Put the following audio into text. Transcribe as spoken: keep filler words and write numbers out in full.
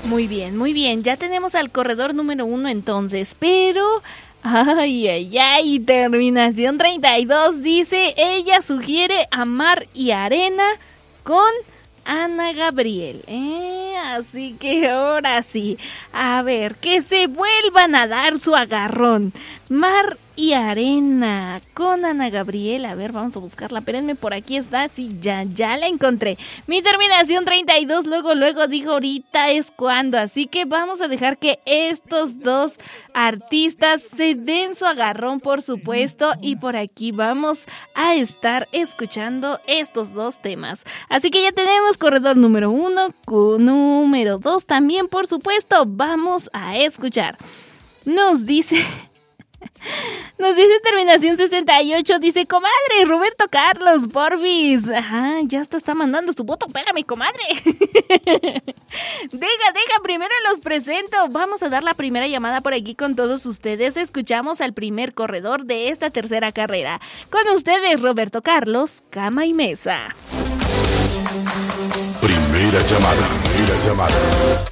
Muy bien, muy bien. Ya tenemos al corredor número uno entonces, pero... Ay, ay, ay, terminación treinta y dos dice, ella sugiere a Mar y Arena con Ana Gabriel. Eh, así que ahora sí, a ver, que se vuelvan a dar su agarrón. Mar y Arena con Ana Gabriel. A ver, vamos a buscarla. Espérenme, por aquí está. Sí, ya, ya la encontré. Mi terminación treinta y dos. Luego, luego dijo ahorita es cuando. Así que vamos a dejar que estos dos artistas se den su agarrón, por supuesto. Y por aquí vamos a estar escuchando estos dos temas. Así que ya tenemos corredor número uno, número dos también, por supuesto. Vamos a escuchar. Nos dice... Nos dice terminación sesenta y ocho, dice, comadre, Roberto Carlos, porfis. Ajá, ya hasta está mandando su voto, espérame, comadre. Deja, deja, primero los presento. Vamos a dar la primera llamada por aquí con todos ustedes. Escuchamos al primer corredor de esta tercera carrera. Con ustedes, Roberto Carlos, Cama y Mesa. Primera llamada, primera llamada.